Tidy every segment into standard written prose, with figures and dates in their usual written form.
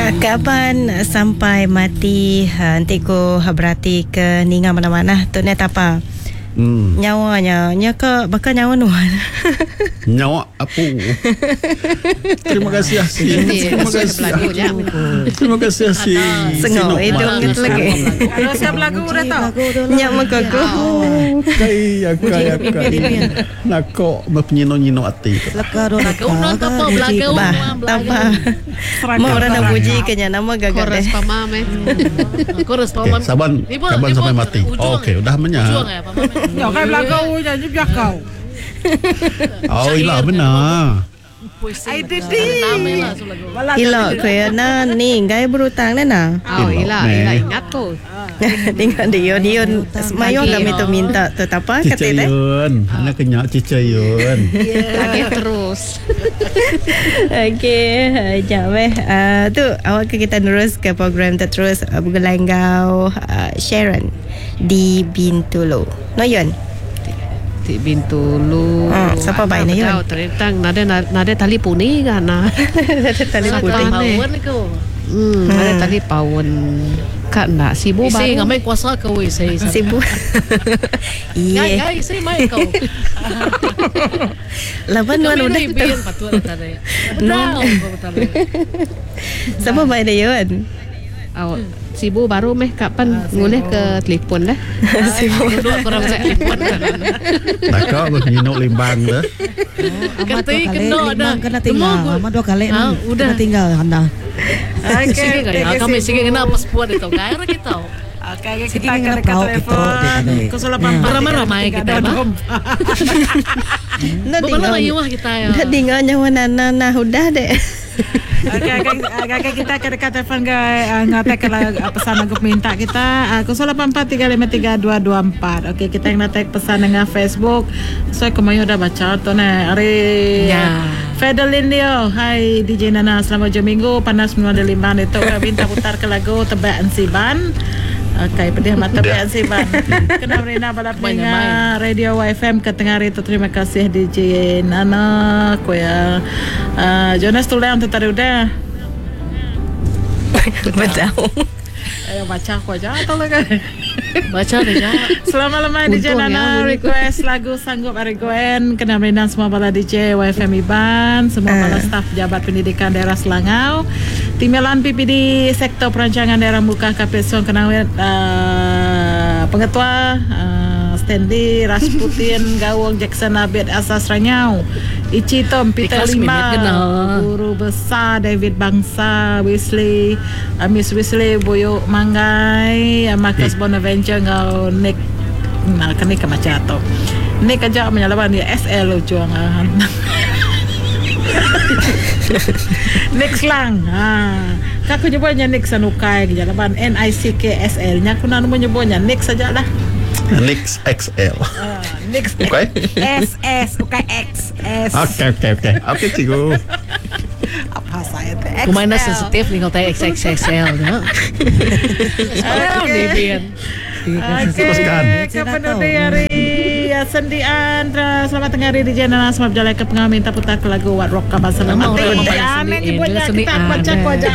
Kapan sampai mati nanti ko berarti ke ninga mana-mana tu net apa? Nyawanya ke bakal nyawa nuan. Nyawa apa? Terima kasih Asyik. Terima kasih Asyik. Sengok hidung gitu lagi. Kalau siap lagu dah tahu. Nyak makaku. Kaya. Nako mapnyino ati. Lakaro Kau nak apa belakang Tapa. Mau orang nak puji kenya nama gagal deh. Koras pamam Koras pamam. Saban sampai mati. Okey, udah menyah. Ya kan belakang janji belakang. Oh, ilah benar. Ai didi. Ilo kaya na ni gaya berutang na. Oh, ila ingat tu. Dengan Dion mayo kami tu minta tu apa kata teh. Cicayun, anak kenyak cicayun. Lagi terus. Okey, jawab. Tu awak kita terus ke program terus Bugelanggau Sharon di Bintulu. Noyon. Di Bintulu. Siapa baik ni yun? Terintang nade tali puni kan na. Tali putih. Nade tali pawon. Kak nak sibu baru. Isi ngamai kuasa kau isi. Sibu. Iya. Ngai isi mai kau. Lapan nuan udah kita. Patut tadi. No. Siapa baik dia yun? Awak sibu baru meh kapan ngulih ke telefon dah. Sibu dua kurang saya telefon. Nako menginuk limbang dah. Kata kena dah. Kena tinggal. Mama 2 kali udah kena tinggal anda. Okey, kami sige kena pasport itu. Gaira kita. Okay, kita akan dekat telefon. Ramai-ramai kita. Berapa lama kita ya? Dah dengar nyawa nana udah deh. Okay, kita akan dekat telefon ngatek pesan lagu minta kita 0843532224. Okey, kita yang natek pesan dengan Facebook. So kemayu dah baca tu ne. Hari Fedelin dia. Hai DJ Nana, selamat jam minggu. Panas menua di Limbang itu. Minta putar ke lagu Tebakan Siban. Okay, pedih mata Tebakan Siban. Kena merina balap dengar Radio YFM ke tengah itu. Terima kasih DJ Nana. Kuya Jonas tulang tu tadi udah. Betul. Ayo baca aku aja atau lagi. Baca aja. Selamat malam DJ Nana, request lagu Sanggup Arigoen. Kena merindang semua bala DJ YFM Iban, semua bala staf Pejabat Pendidikan Daerah Selangau, Timbalan PPD Sektor Perancangan Daerah Muka Kapesong Kenawet, Pengetua Stanley Rasputin Gawang Jackson Abid Asas Ranyau, Ichi Tom Peter Lima, Guru Besar David Bangsa, Wesley Miss Wesley Boyo Manggai, Marcus Bonaventure ngau Nick kan ni macam tu. Nick aja menyalakan dia SL juangan. Nick Lang. Kaku nyebutnya Nick Sanukai jalaban NICKSL nya aku nak menyebutnya Nick sajalah. Nix XL. Nix Okay. SS bukan XS. Okay. Okey cikgu. Apa saya tu? Kumana sensitif ni kau tanya XXXL dah. Okay. Teruskan. Kapan hari sendian. Selamat tengah hari di Jenana. Selamat berjalan ke tengah minta putar ke lagu What Rock Kabar Selamat. Aneh nyebutnya kita baca aku aja.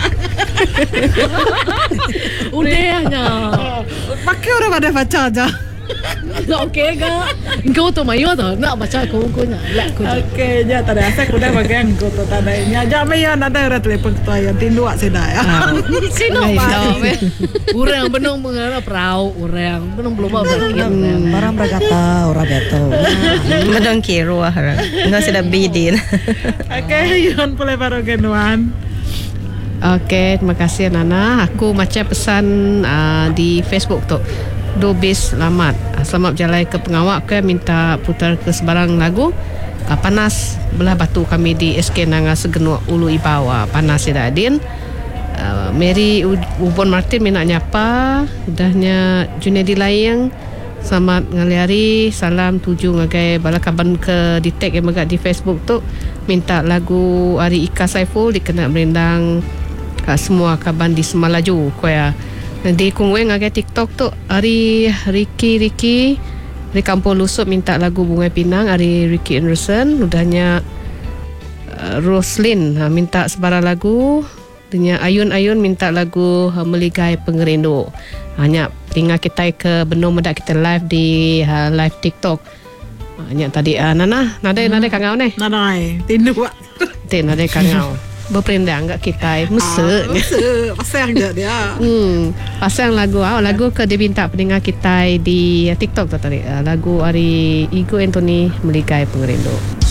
Udahnya. Pakai orang pada baca aja. Okey ke? Kau tu mayu tu nak baca kukunya. Okey, ya tak ada asal kuda bagian kau tu tak ada. Nya jam ya nak ada telefon ketua yang tindu ak seda ya. Sino ba? Urang benong mengarap rau urang benong belum barang berkata orang betul. Benong kiro harap. Nggak sudah bidin. Okey, yon boleh baru genuan. Okey, terima kasih Nana. Aku macam pesan di Facebook tu. Dobis selamat. Selamat berjalan ke pengawak ke minta putar ke sebarang lagu. Panas belah batu kami di SK Nanga Segenuk Ulu Ibawa. Panas tidak adin. Mary Ubon Martin minat nyapa. Udahnya Junedi Layang. Selamat ngaliari. Salam tuju ngagai bala kaban ke di tag yang megak di Facebook tu. Minta lagu Ari Ika Saiful dikena merindang semua kaban di Semalaju. Kuya di kungwe ngagai TikTok tu Ari Ricky di Kampung Lusut minta lagu Bunga Pinang Ari Ricky Anderson. Udahnya Roslyn minta sebarang lagu Dengan Ayun minta lagu Meligai Pengerindu. Hanya tinggal kita ke benung medak kita live di live TikTok. Hanya tadi Nana kangau ni. Nanai, tindu buat. Nada kangau. Berperindang kat kita mesek. Pasang je dia. Pasang lagu ke dia minta pendengar kita di TikTok tu tadi. Lagu Ari Igo Anthony Meligai Pengerindu.